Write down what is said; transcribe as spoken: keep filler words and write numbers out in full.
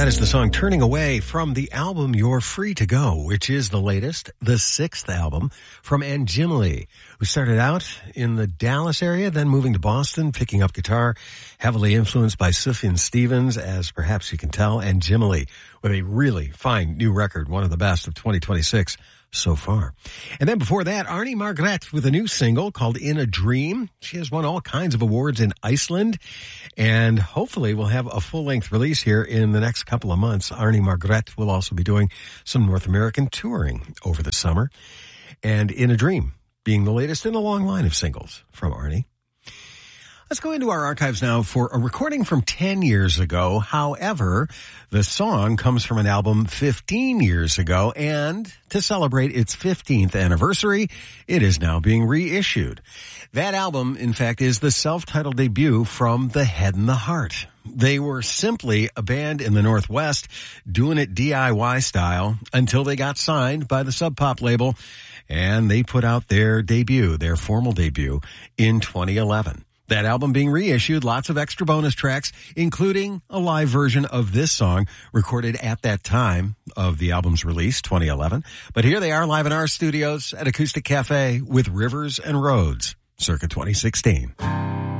That is the song Turning Away from the album You're Free to Go, which is the latest, the sixth album from Anjimli, who started out in the Dallas area, then moving to Boston, picking up guitar, heavily influenced by Sufjan Stevens, as perhaps you can tell. Anjimli with a really fine new record, one of the best of twenty twenty-six so far. And then before that, Arnie Margrethe with a new single called In a Dream. She has won all kinds of awards in Iceland, and hopefully we'll have a full-length release here in the next couple of months. Arnie Margrethe will also be doing some North American touring over the summer, and In a Dream being the latest in a long line of singles from Arnie. Let's go into our archives now for a recording from ten years ago. However, the song comes from an album fifteen years ago, and to celebrate its fifteenth anniversary, it is now being reissued. That album, in fact, is the self-titled debut from The Head and the Heart. They were simply a band in the Northwest doing it D I Y style until they got signed by the Sub Pop label, and they put out their debut, their formal debut, in twenty eleven. That album being reissued, lots of extra bonus tracks, including a live version of this song recorded at that time of the album's release, twenty eleven. But here they are live in our studios at Acoustic Cafe with Rivers and Roads, circa twenty sixteen.